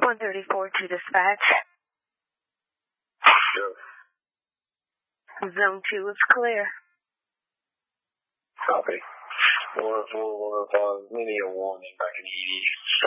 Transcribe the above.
134 to dispatch. Sure. Zone 2 is clear. Copy. 104, 105, give me a warning back in ED.